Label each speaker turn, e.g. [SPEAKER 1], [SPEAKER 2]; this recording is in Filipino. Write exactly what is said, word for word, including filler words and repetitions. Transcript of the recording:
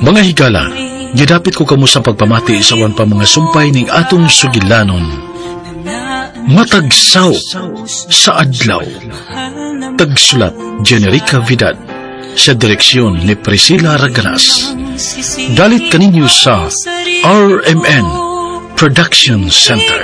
[SPEAKER 1] Mga higala, gidapit ko kamo sa pagpamati isawan pa mga sumpay ning atong sugilanon. Matagsaw sa adlaw. Tagsulat Generica Vidal, sa direksyon ni Priscilla Raganas. Dalit kaninyo sa R M N Production Center.